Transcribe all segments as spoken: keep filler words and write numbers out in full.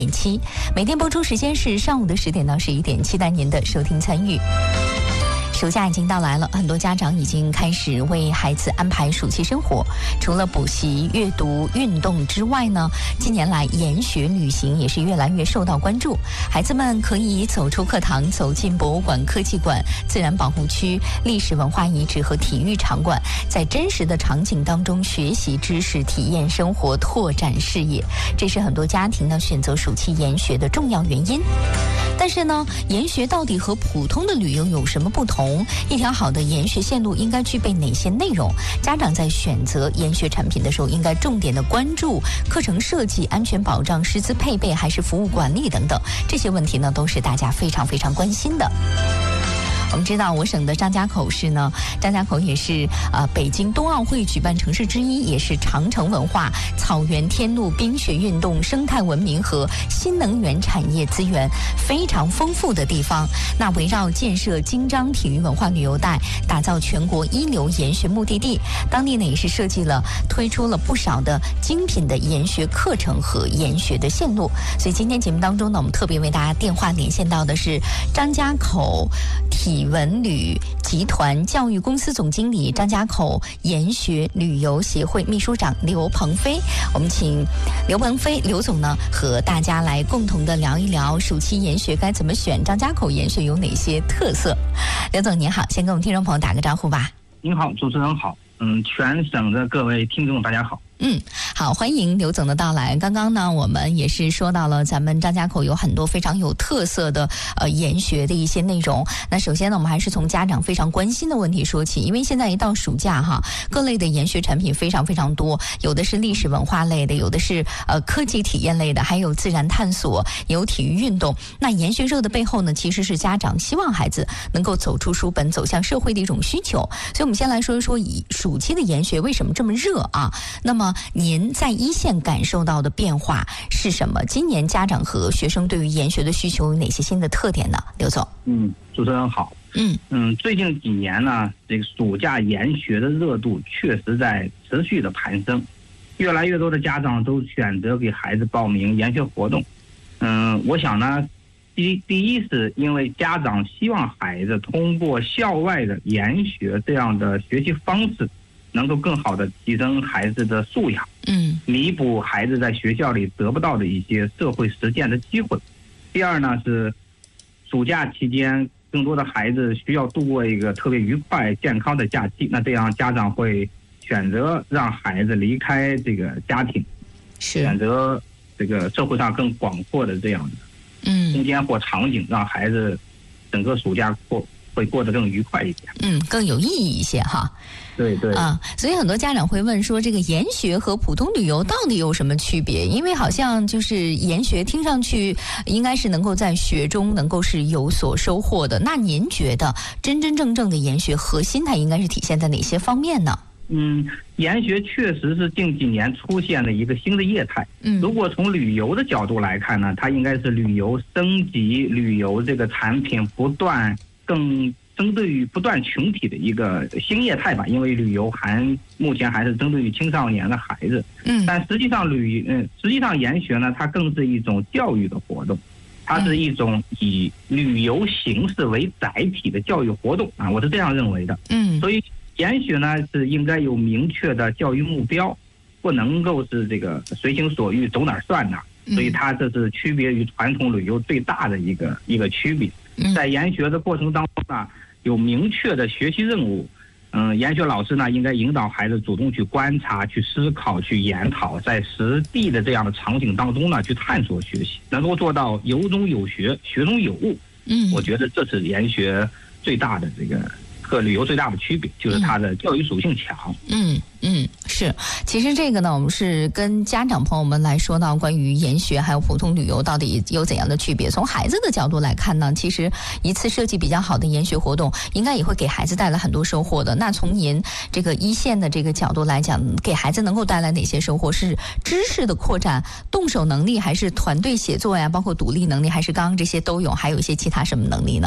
点七，每天播出时间是上午的十点到十一点，期待您的收听参与。暑假已经到来了，很多家长已经开始为孩子安排暑期生活。除了补习、阅读、运动之外呢，近年来研学旅行也是越来越受到关注。孩子们可以走出课堂，走进博物馆、科技馆、自然保护区、历史文化遗址和体育场馆，在真实的场景当中学习知识、体验生活、拓展视野，这是很多家庭呢选择暑期研学的重要原因。但是呢，研学到底和普通的旅游有什么不同？一条好的研学线路应该具备哪些内容？家长在选择研学产品的时候，应该重点的关注课程设计、安全保障、师资配备还是服务管理等等，这些问题呢，都是大家非常非常关心的。我们知道，我省的张家口市呢，张家口也是呃北京冬奥会举办城市之一，也是长城文化、草原天路、冰雪运动、生态文明和新能源产业资源非常丰富的地方。那围绕建设京张体育文化旅游带，打造全国一流研学目的地，当地呢也是设计了、推出了不少的精品的研学课程和研学的线路。所以今天节目当中呢，我们特别为大家电话连线到的是张家口体文旅集团教育公司总经理、张家口研学旅游协会秘书长刘鹏飞。我们请刘鹏飞刘总呢和大家来共同的聊一聊暑期研学该怎么选，张家口研学有哪些特色。刘总您好，先跟我们听众朋友打个招呼吧。 您好，主持人好。嗯，全省的各位听众大家好。 嗯，好，欢迎刘总的到来。刚刚呢，我们也是说到了咱们张家口有很多非常有特色的呃研学的一些内容。那首先呢，我们还是从家长非常关心的问题说起，因为现在一到暑假哈，各类的研学产品非常非常多，有的是历史文化类的，有的是呃科技体验类的，还有自然探索，也有体育运动。那研学热的背后呢，其实是家长希望孩子能够走出书本，走向社会的一种需求。所以我们先来说一说以暑期的研学为什么这么热啊？那么您在一线感受到的变化是什么？今年家长和学生对于研学的需求有哪些新的特点呢？刘总。 嗯，主持人好。 嗯嗯，最近几年呢，这个暑假研学的热度确实在持续的攀升，越来越多的家长都选择给孩子报名研学活动。嗯，我想呢，第第一是因为家长希望孩子通过校外的研学这样的学习方式，能够更好的提升孩子的素养， 嗯， 弥补孩子在学校里得不到的一些社会实践的机会。第二呢是，暑假期间更多的孩子需要度过一个特别愉快健康的假期，那这样家长会选择让孩子离开这个家庭， 是选择这个社会上更广阔的这样的嗯空间或场景，让孩子整个暑假过会过得更愉快一点， 嗯，更有意义一些哈。 对对啊，所以很多家长会问说，这个研学和普通旅游到底有什么区别？因为好像就是研学听上去应该是能够在学中能够是有所收获的。那您觉得真真正正的研学核心它应该是体现在哪些方面呢？ 嗯，研学确实是近几年出现的一个新的业态。 嗯， 如果从旅游的角度来看呢，它应该是旅游升级、旅游这个产品不断更针对于不断群体的一个新业态吧。因为旅游还目前还是针对于青少年的孩子。 嗯， 但实际上旅嗯，实际上研学呢，它更是一种教育的活动，它是一种以旅游形式为载体的教育活动啊，我是这样认为的。 嗯， 所以研学呢是应该有明确的教育目标，不能够是这个随心所欲走哪儿算哪儿。所以它这是区别于传统旅游最大的一个一个区别。在研学的过程当中呢，有明确的学习任务。嗯，研学老师呢应该引导孩子主动去观察、去思考、去研讨，在实地的这样的场景当中呢去探索学习，能够做到有中有学、学中有物。嗯，我觉得这是研学最大的这个和旅游最大的区别，就是它的教育属性强。 嗯嗯，是。其实这个呢，我们是跟家长朋友们来说到关于研学还有普通旅游到底有怎样的区别。从孩子的角度来看呢，其实一次设计比较好的研学活动，应该也会给孩子带来很多收获的。那从您这个一线的这个角度来讲，给孩子能够带来哪些收获？是知识的扩展、动手能力，还是团队协作呀？包括独立能力，还是刚刚这些都有？还有一些其他什么能力呢？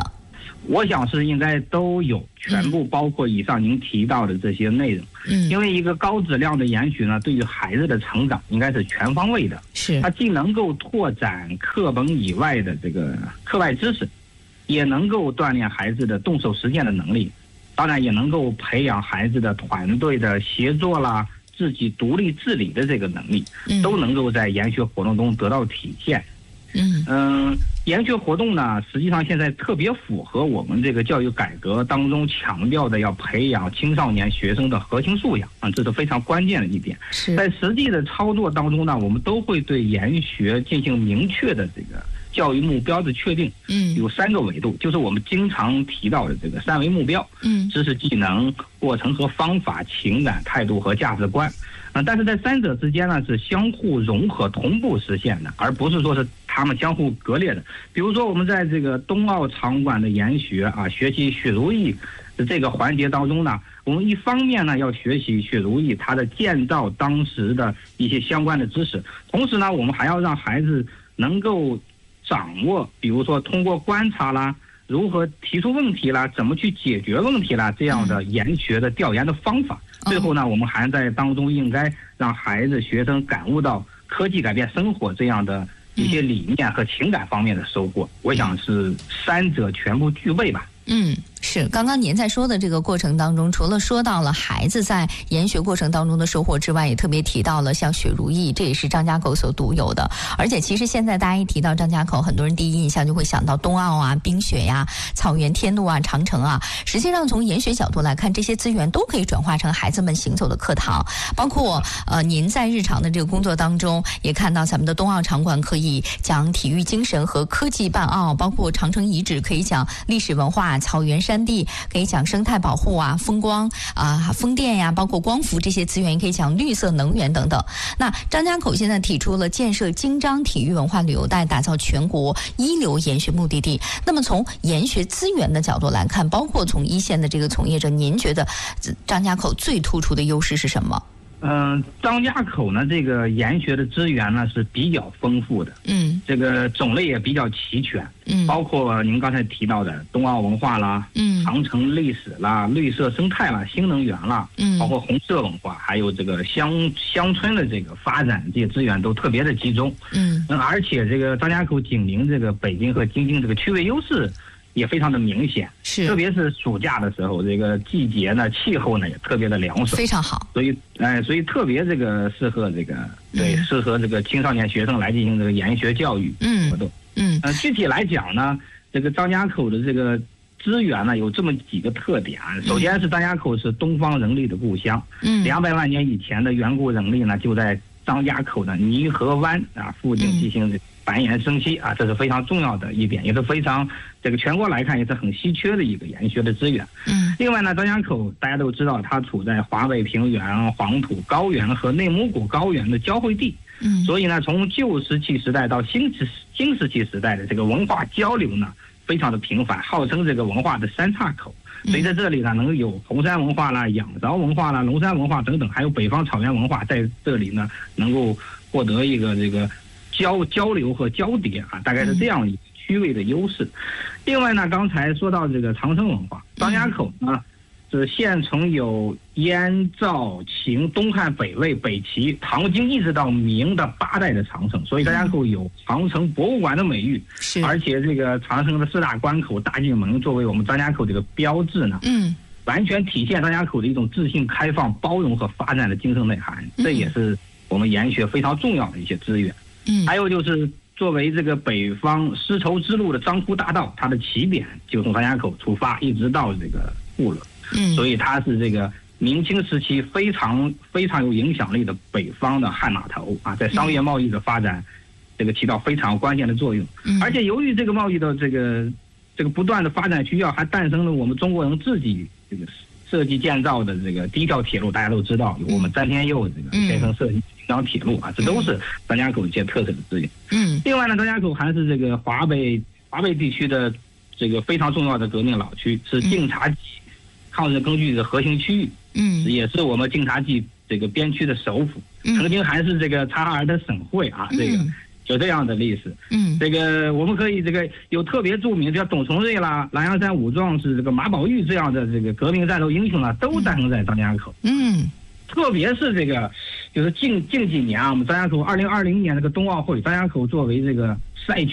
我想是应该都有，全部包括以上您提到的这些内容。 嗯， 因为一个高质量的研学呢，对于孩子的成长应该是全方位的。 是， 它既能够拓展课本以外的这个课外知识，也能够锻炼孩子的动手实践的能力，当然也能够培养孩子的团队的协作啦、自己独立治理的这个能力，都能够在研学活动中得到体现。 嗯嗯，研学活动呢，实际上现在特别符合我们这个教育改革当中强调的要培养青少年学生的核心素养啊，这是非常关键的一点。 是在实际的操作当中呢，我们都会对研学进行明确的这个教育目标的确定。 嗯， 有三个维度，就是我们经常提到的这个三维目标。 嗯， 知识、技能、过程和方法、情感、态度和价值观。啊，但是在三者之间呢是相互融合、同步实现的，而不是说是他们相互割裂的。比如说，我们在这个冬奥场馆的研学啊，学习许如意的这个环节当中呢，我们一方面呢要学习许如意它的建造当时的一些相关的知识，同时呢，我们还要让孩子能够掌握，比如说通过观察啦，如何提出问题啦，怎么去解决问题啦，这样的研学的调研的方法。最后呢，我们还在当中应该让孩子、学生感悟到科技改变生活这样的一些理念和情感方面的收获。我想是三者全部具备吧。 嗯，是。刚刚您在说的这个过程当中，除了说到了孩子在研学过程当中的收获之外，也特别提到了像雪如意，这也是张家口所独有的。而且其实现在大家一提到张家口，很多人第一印象就会想到冬奥啊、冰雪呀、草原天路啊、长城啊。实际上从研学角度来看，这些资源都可以转化成孩子们行走的课堂。包括呃，您在日常的这个工作当中，也看到咱们的冬奥场馆可以讲体育精神和科技办奥，包括长城遗址可以讲历史文化。草原山地可以讲生态保护啊，风光啊、风电呀，包括光伏这些资源，可以讲绿色能源等等。那张家口现在提出了建设京张体育文化旅游带，打造全国一流研学目的地。那么从研学资源的角度来看，包括从一线的这个从业者，您觉得张家口最突出的优势是什么？ 嗯，张家口呢，这个研学的资源呢是比较丰富的， 嗯， 这个种类也比较齐全， 嗯， 包括您刚才提到的冬奥文化啦， 嗯， 长城历史啦，绿色生态啦，新能源啦， 嗯， 包括红色文化，还有这个乡乡村的这个发展，这些资源都特别的集中， 嗯， 嗯，而且这个张家口紧邻这个北京和京津这个区位优势也非常的明显， 是， 特别是暑假的时候，这个季节呢，气候呢也特别的凉爽， 非常好， 所以，哎、呃，所以特别这个适合这个对、嗯、适合这个青少年学生来进行这个研学教育活动。 嗯， 呃，具体来讲呢，这个张家口的这个资源呢有这么几个特点。首先是张家口是东方人力的故乡，嗯，两百万年以前的远古人力呢就在张家口的泥河湾啊附近进行这个繁衍生息啊，这是非常重要的一点，也是非常这个全国来看也是很稀缺的一个研学的资源。 嗯， 另外呢，张家口大家都知道，它处在华北平原、黄土高原和内蒙古高原的交汇地。嗯，所以呢，从旧石器时代到新石新石器时代的这个文化交流呢，非常的频繁，号称这个文化的三岔口。所以在这里呢，能有红山文化啦、仰韶文化啦、龙山文化等等，还有北方草原文化在这里呢，能够获得一个这个交交流和交叠啊，大概是这样一个区位的优势。另外呢，刚才说到这个长城文化，张家口呢是现存有燕、赵、秦、东汉、北魏、北齐、唐金一直到明的八代的长城，所以张家口有长城博物馆的美誉。是，而且这个长城的四大关口、大进门作为我们张家口这个标志呢，嗯，完全体现张家口的一种自信、开放、包容和发展的精神内涵。这也是我们研学非常重要的一些资源。嗯，还有就是作为这个北方丝绸之路的漳浦大道，它的起点就从张家口出发，一直到这个固勒。嗯，所以它是这个明清时期非常非常有影响力的北方的汉码头啊，在商业贸易的发展，这个起到非常关键的作用。嗯，而且由于这个贸易的这个这个不断的发展需要，还诞生了我们中国人自己这个设计建造的这个第一条铁路，大家都知道，有我们詹天佑这个先生设计京张铁路啊，这都是张家口一些特色的资源。嗯，另外呢，张家口还是这个华北华北地区的这个非常重要的革命老区，是晋察冀抗日根据的核心区域，嗯，也是我们晋察冀这个边区的首府，曾经还是这个察哈尔的省会啊，这个有这样的历史。 嗯， 这个我们可以这个有特别著名，像董存瑞啦、狼牙山五壮士、这个马宝玉这样的这个革命战斗英雄啊，都诞生在张家口。 嗯， 特别是这个，就是近近几年啊，我们张家口二零二零年那个冬奥会，张家口作为这个赛区